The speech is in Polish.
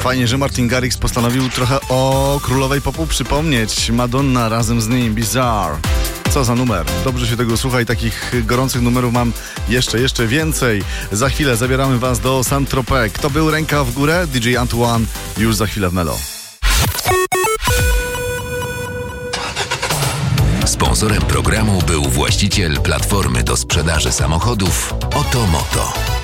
Fajnie, że Martin Garrix postanowił trochę o królowej popu przypomnieć. Madonna razem z nim, Bizarre. Co za numer. Dobrze się tego słucha i takich gorących numerów mam jeszcze więcej. Za chwilę zabieramy was do Saint-Tropez. Kto był ręka w górę? DJ Antoine już za chwilę w Melo. Sponsorem programu był właściciel platformy do sprzedaży samochodów Otomoto.